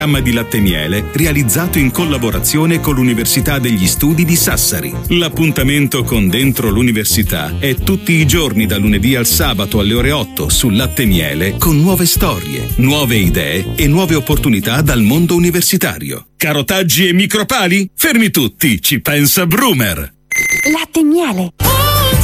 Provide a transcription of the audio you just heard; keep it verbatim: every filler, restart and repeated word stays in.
Programma di latte miele realizzato in collaborazione con l'Università degli Studi di Sassari. L'appuntamento con Dentro l'Università è tutti i giorni da lunedì al sabato alle ore otto su Latte Miele con nuove storie, nuove idee e nuove opportunità dal mondo universitario. Carotaggi e micropali? Fermi tutti, ci pensa Brumer. Latte Miele.